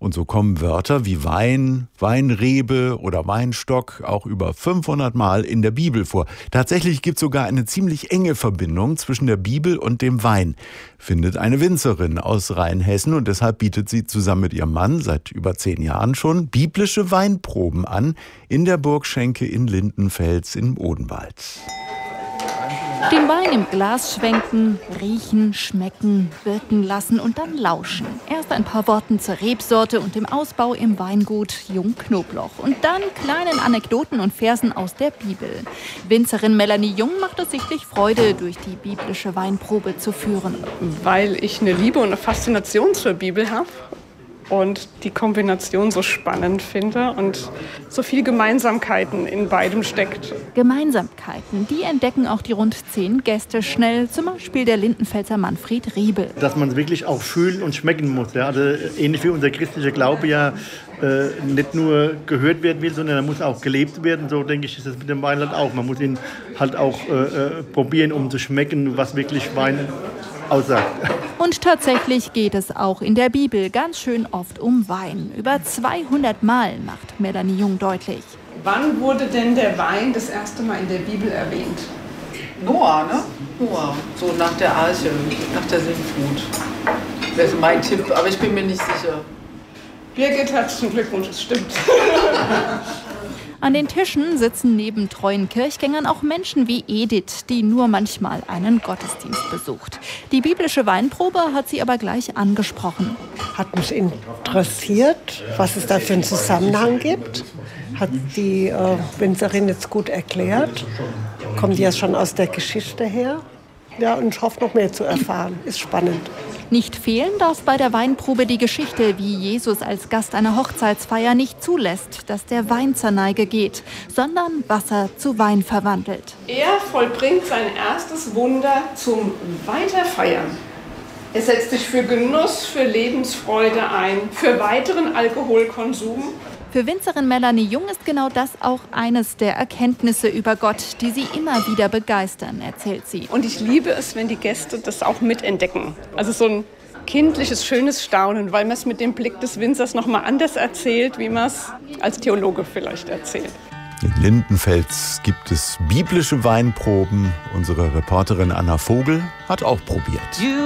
Und so kommen Wörter wie Wein, Weinrebe oder Weinstock auch über 500 Mal in der Bibel vor. Tatsächlich gibt es sogar eine ziemlich enge Verbindung zwischen der Bibel und dem Wein, findet eine Winzerin aus Rheinhessen. Und deshalb bietet sie zusammen mit ihrem Mann seit über 10 Jahren schon biblische Weinproben an in der Burgschenke in Lindenfels im Odenwald. Den Wein im Glas schwenken, riechen, schmecken, wirken lassen und dann lauschen. Erst ein paar Worten zur Rebsorte und dem Ausbau im Weingut Jung Knobloch. Und dann kleinen Anekdoten und Versen aus der Bibel. Winzerin Melanie Jung macht es sichtlich Freude, durch die biblische Weinprobe zu führen. Weil ich eine Liebe und eine Faszination zur Bibel habe. Und die Kombination so spannend finde und so viele Gemeinsamkeiten in beidem steckt. Gemeinsamkeiten, die entdecken auch die rund 10 Gäste schnell, zum Beispiel der Lindenfelser Manfred Riebel. Dass man es wirklich auch fühlen und schmecken muss. Ja. Also ähnlich wie unser christlicher Glaube ja nicht nur gehört werden will, sondern er muss auch gelebt werden. So denke ich, ist es mit dem Wein halt auch. Man muss ihn halt auch probieren, um zu schmecken, was wirklich Wein aussagt. Und tatsächlich geht es auch in der Bibel ganz schön oft um Wein. Über 200 Mal macht Melanie Jung deutlich. Wann wurde denn der Wein das erste Mal in der Bibel erwähnt? Noah, ne? Noah, so nach der Arche, nach der Sintflut. Das ist mein Tipp, aber ich bin mir nicht sicher. Birgit, herzlichen Glückwunsch, es stimmt. An den Tischen sitzen neben treuen Kirchgängern auch Menschen wie Edith, die nur manchmal einen Gottesdienst besucht. Die biblische Weinprobe hat sie aber gleich angesprochen. Hat mich interessiert, was es da für einen Zusammenhang gibt. Hat die Winzerin jetzt gut erklärt. Kommt ja schon aus der Geschichte her. Ja, und ich hoffe, noch mehr zu erfahren. Ist spannend. Nicht fehlen darf bei der Weinprobe die Geschichte, wie Jesus als Gast einer Hochzeitsfeier nicht zulässt, dass der Wein zur Neige geht, sondern Wasser zu Wein verwandelt. Er vollbringt sein erstes Wunder zum Weiterfeiern. Er setzt sich für Genuss, für Lebensfreude ein, für weiteren Alkoholkonsum. Für Winzerin Melanie Jung ist genau das auch eines der Erkenntnisse über Gott, die sie immer wieder begeistern, erzählt sie. Und ich liebe es, wenn die Gäste das auch mitentdecken. Also so ein kindliches, schönes Staunen, weil man es mit dem Blick des Winzers noch mal anders erzählt, wie man es als Theologe vielleicht erzählt. In Lindenfels gibt es biblische Weinproben. Unsere Reporterin Anna Vogel hat auch probiert.